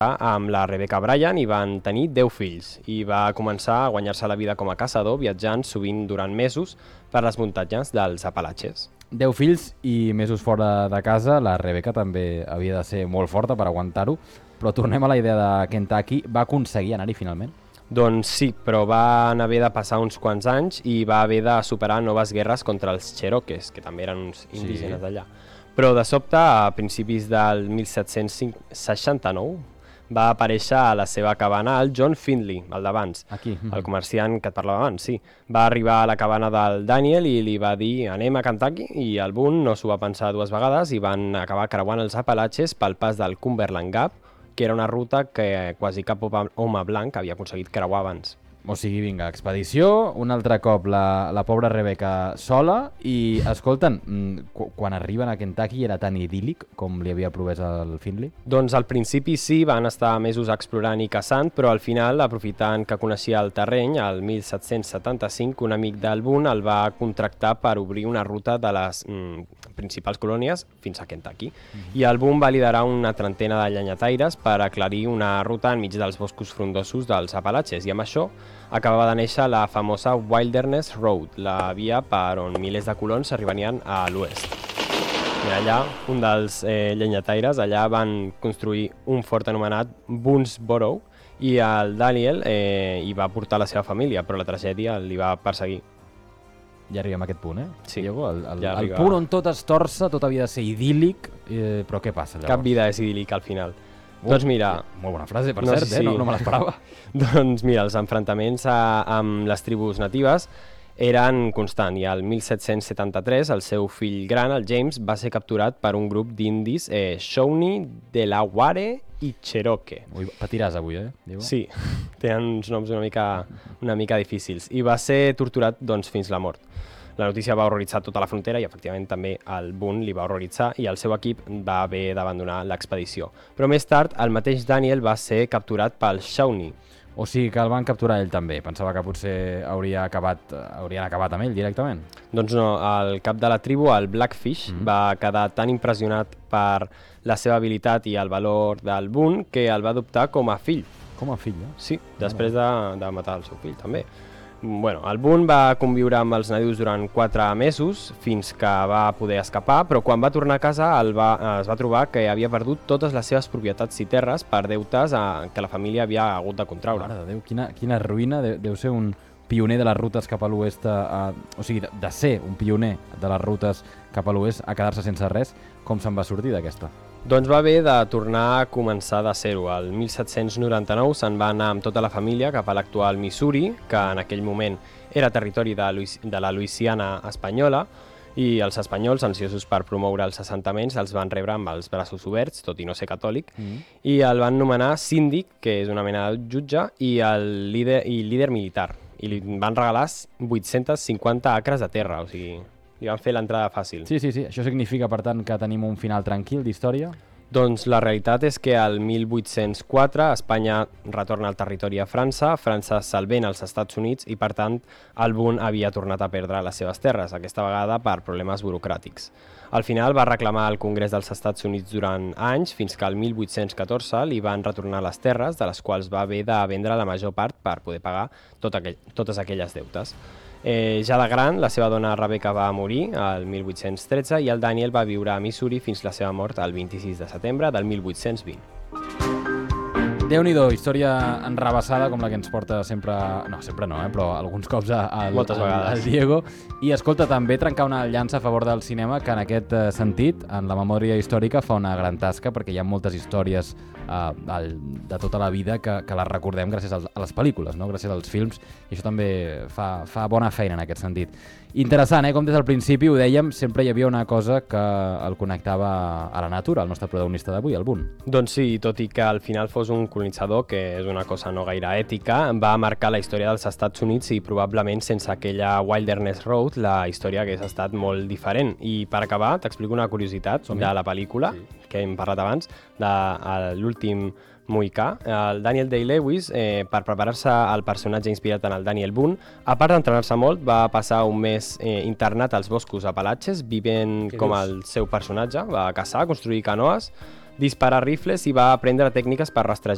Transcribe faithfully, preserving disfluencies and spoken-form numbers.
amb la Rebecca Bryan i van tenir deu fills i va començar a guanyar-se la vida com a caçador viatjant sovint durant mesos per les muntanyes dels Apalatxes. Deu fills i mesos fora de casa, la Rebecca també havia de ser molt forta per aguantar-ho, però tornem a la idea de Kentucky, va aconseguir anar-hi finalment? Doncs sí, però van haver de passar uns quants anys i va haver de superar noves guerres contra els Cherokees, que també eren uns indígenes sí. d'allà. Però de sobte, a principis del mil set-cents seixanta-nou, va aparèixer a la seva cabana el John Findlay, el d'abans, Aquí. el comerciant que et parlava abans, sí. Va arribar a la cabana del Daniel i li va dir anem a Kentucky, i el Boone no s'ho va pensar dues vegades i van acabar creuant els Apalatxes pel pas del Cumberland Gap, que era una ruta que quasi cap home blanc havia aconseguit creuar abans. O sigui, vinga, expedició, un altre cop la, la pobra Rebecca sola i, escolten, quan arriben a Kentucky era tan idíl·lic com li havia promès el Findlay? Doncs al principi sí, van estar mesos explorant i caçant, però al final, aprofitant que coneixia el terreny, el mil set-cents setanta-cinc, un amic del Boone el va contractar per obrir una ruta de les mm, principals colònies fins a Kentucky. Mm-hmm. I el Boone va liderar una trentena de llenyataires per aclarir una ruta enmig dels boscos frondosos dels Apalatxes, i amb això acabava de néixer la famosa Wilderness Road, la via per on milers de colons arribarien a l'oest. I allà, un dels eh, llenyataires, allà van construir un fort anomenat Boonesboro i el Daniel eh, hi va portar la seva família, però la tragèdia li va perseguir. Ja arribem a aquest punt, eh? Sí. Diego, el, el, ja el punt on tot es torça, tot havia de ser idíl·lic, eh, però què passa llavors? Cap vida és idíl·lica al final. Uh, doncs mira... Molt bona frase, per no cert, sé, eh? sí. No, no me l'esperava. Doncs mira, els enfrontaments a, amb les tribus natives eren constants i al mil set-cents setanta-tres el seu fill gran, el James, va ser capturat per un grup d'indis eh, Shawnee, Delaware i Cherokee. Ui, patiràs avui, eh? Diego? Sí, tenen uns noms una mica, una mica difícils. I va ser torturat doncs, fins la mort. La notícia va horroritzar tota la frontera i efectivament també el Boone li va horroritzar i el seu equip va haver d'abandonar l'expedició. Però més tard el mateix Daniel va ser capturat pel Shawnee. O sigui que el van capturar ell també. Pensava que potser hauria acabat, haurien acabat amb ell directament. Doncs no, el cap de la tribu, el Blackfish, mm-hmm. va quedar tan impressionat per la seva habilitat i el valor del Boone que el va adoptar com a fill. Com a fill, eh? Sí, després de, de matar el seu fill també. Bueno, el Boone va conviure amb els nadius durant quatre mesos fins que va poder escapar, però quan va tornar a casa el va, es va trobar que havia perdut totes les seves propietats i terres per deutes a, que la família havia hagut de contraure. Mare de Déu, quina, quina ruïna, deu, deu ser un pioner de les rutes cap a l'oest, o sigui, de, de ser un pioner de les rutes cap a l'oest a quedar-se sense res. Com se'n va sortir d'aquesta? Doncs va haver de tornar a començar de zero. El mil set-cents noranta-nou se'n va anar amb tota la família cap a l'actual Missouri, que en aquell moment era territori de, Louis, de la Louisiana espanyola, i els espanyols, ansiosos per promoure els assentaments, els van rebre amb els braços oberts, tot i no ser catòlic, mm. i el van nomenar síndic, que és una mena de jutge, i, el líder, i líder militar. I li van regalar vuit-cents cinquanta acres de terra, o sigui... i van fer l'entrada fàcil. Sí, sí, sí. Això significa, per tant, que tenim un final tranquil d'història? Doncs la realitat és que el mil vuit-cents quatre Espanya retorna al territori a França, França se'l ven als Estats Units i, per tant, el Boone havia tornat a perdre les seves terres, aquesta vegada per problemes burocràtics. Al final va reclamar al Congrés dels Estats Units durant anys, fins que el mil vuit-cents catorze li van retornar les terres, de les quals va haver de vendre la major part per poder pagar tot aquell, totes aquelles deutes. Eh, ja de gran, la seva dona Rebecca va morir el mil vuit-cents tretze i el Daniel va viure a Missouri fins la seva mort el vint-i-sis de setembre del mil vuit-cents vint. Déu-n'hi-do, història enrabassada com la que ens porta sempre, no, sempre no, eh, però alguns cops a, a, Moltes a, vegades. al Diego. I escolta, també trencar una llança a favor del cinema, que en aquest eh, sentit, en la memòria històrica, fa una gran tasca, perquè hi ha moltes històries eh, al, de tota la vida que, que les recordem gràcies als, a les pel·lícules, no? Gràcies als films, i això també fa, fa bona feina en aquest sentit. Interessant, eh? Com des del principi ho dèiem, sempre hi havia una cosa que el connectava a la natura, el nostre protagonista d'avui, el Boone. Doncs sí, tot i que al final fos un colonitzador, que és una cosa no gaire ètica, va marcar la història dels Estats Units i probablement sense aquella Wilderness Road la història hagués estat molt diferent. I per acabar, t'explico una curiositat Som-hi. de la pel·lícula, sí. que hem parlat abans, de l'últim Moicà. El Daniel Day-Lewis, eh, per preparar-se al personatge inspirat en el Daniel Boone, a part d'entrenar-se molt, va passar un mes eh, internat als boscos Apalatxes, vivent Què com dius? el seu personatge, va caçar, construir canoes, disparar rifles i va aprendre tècniques per rastrejar